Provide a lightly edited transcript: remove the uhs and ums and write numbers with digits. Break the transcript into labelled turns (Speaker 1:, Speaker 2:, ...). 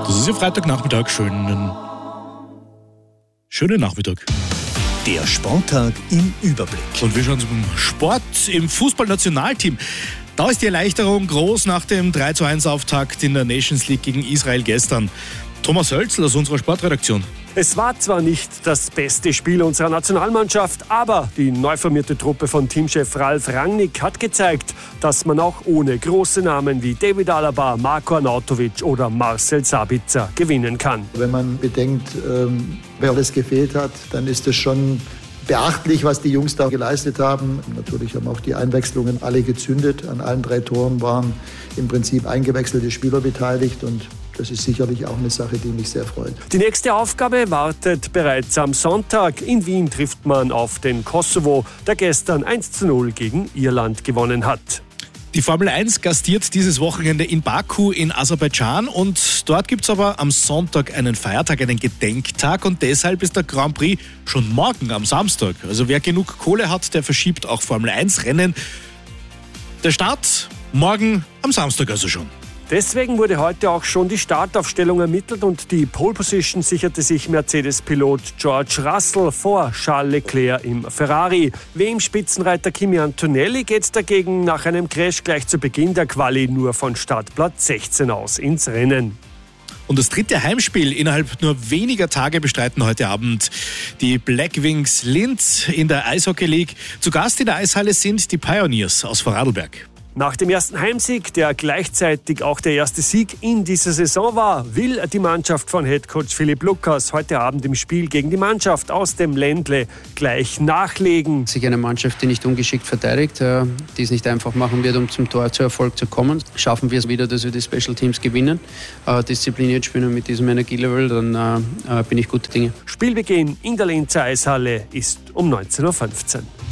Speaker 1: Das ist ja Freitagnachmittag. Schönen Nachmittag.
Speaker 2: Der Sporttag im Überblick.
Speaker 1: Und wir schauen zum Sport im Fußballnationalteam. Da ist die Erleichterung groß nach dem 3:1-Auftakt in der Nations League gegen Israel gestern. Thomas Hölzl aus unserer Sportredaktion.
Speaker 3: Es war zwar nicht das beste Spiel unserer Nationalmannschaft, aber die neu formierte Truppe von Teamchef Ralf Rangnick hat gezeigt, dass man auch ohne große Namen wie David Alaba, Marko Arnautovic oder Marcel Sabitzer gewinnen kann.
Speaker 4: Wenn man bedenkt, wer alles gefehlt hat, dann ist es schon beachtlich, was die Jungs da geleistet haben. Natürlich haben auch die Einwechslungen alle gezündet. An allen 3 Toren waren im Prinzip eingewechselte Spieler beteiligt und das ist sicherlich auch eine Sache, die mich sehr freut.
Speaker 3: Die nächste Aufgabe wartet bereits am Sonntag. In Wien trifft man auf den Kosovo, der gestern 1:0 gegen Irland gewonnen hat.
Speaker 1: Die Formel 1 gastiert dieses Wochenende in Baku in Aserbaidschan und dort gibt es aber am Sonntag einen Feiertag, einen Gedenktag und deshalb ist der Grand Prix schon morgen am Samstag. Also wer genug Kohle hat, der verschiebt auch Formel 1 Rennen. Der Start morgen am Samstag also schon.
Speaker 3: Deswegen wurde heute auch schon die Startaufstellung ermittelt und die Pole Position sicherte sich Mercedes-Pilot George Russell vor Charles Leclerc im Ferrari. WM-Spitzenreiter Kimi Antonelli geht dagegen nach einem Crash gleich zu Beginn der Quali nur von Startplatz 16 aus ins Rennen.
Speaker 1: Und das 3. Heimspiel innerhalb nur weniger Tage bestreiten heute Abend die Black Wings Linz in der Eishockey League. Zu Gast in der Eishalle sind die Pioneers aus Vorarlberg.
Speaker 3: Nach dem ersten Heimsieg, der gleichzeitig auch der erste Sieg in dieser Saison war, will die Mannschaft von Headcoach Philipp Lucas heute Abend im Spiel gegen die Mannschaft aus dem Ländle gleich nachlegen.
Speaker 5: Sich eine Mannschaft, die nicht ungeschickt verteidigt, die es nicht einfach machen wird, um zum Tor zu Erfolg zu kommen. Schaffen wir es wieder, dass wir die Special Teams gewinnen, diszipliniert spielen und mit diesem Energielevel, dann bin ich guter Dinge.
Speaker 3: Spielbeginn in der Linzer Eishalle ist um 19:15 Uhr.